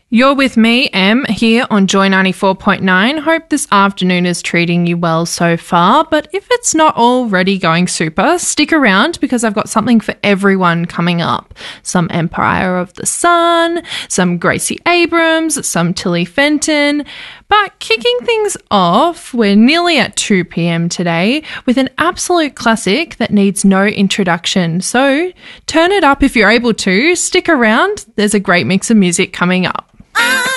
You're with me, Em, here on Joy 94.9. Hope this afternoon is treating you well so far, but if it's not already going super, stick around because I've got something for everyone coming up. Some Empire of the Sun, some Gracie Abrams, some Tilly Fenton. But kicking things off, we're nearly at 2 p.m. today with an absolute classic that needs no introduction. So turn it up if you're able to. Stick around. There's a great mix of music coming up.